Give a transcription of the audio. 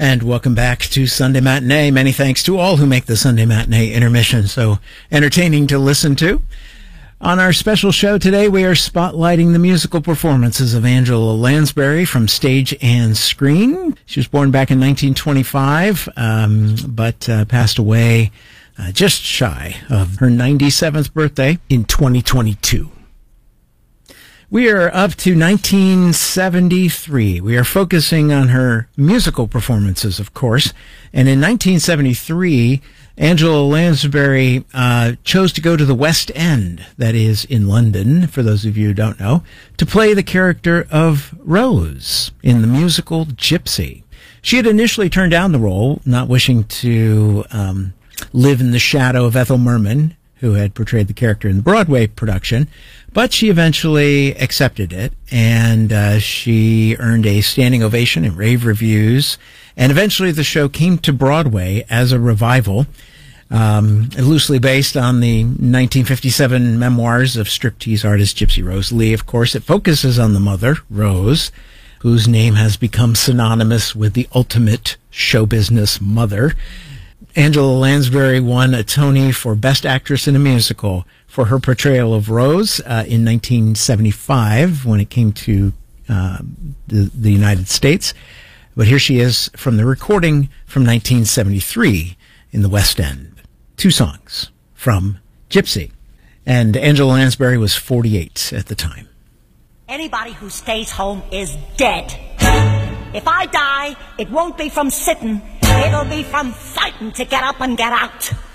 And welcome back to Sunday Matinee. Many thanks to all who make the Sunday Matinee intermission so entertaining to listen to. On our special show today, we are spotlighting the musical performances of Angela Lansbury from stage and screen. She was born back in 1925, but passed away just shy of her 97th birthday in 2022. We are up to 1973. We are focusing on her musical performances, of course. And in 1973, Angela Lansbury chose to go to the West End, that is in London, for those of you who don't know, to play the character of Rose in the musical Gypsy. She had initially turned down the role, not wishing to live in the shadow of Ethel Merman, who had portrayed the character in the Broadway production, but she eventually accepted it, and she earned a standing ovation and rave reviews, and eventually the show came to Broadway as a revival, loosely based on the 1957 memoirs of striptease artist Gypsy Rose Lee. Of course, it focuses on the mother, Rose, whose name has become synonymous with the ultimate show business mother. Angela Lansbury won a Tony for Best Actress in a Musical for her portrayal of Rose in 1975 when it came to the United States. But here she is from the recording from 1973 in the West End. 2 songs from Gypsy. And Angela Lansbury was 48 at the time. Anybody who stays home is dead. If I die, it won't be from sitting. It'll be from fighting to get up and get out.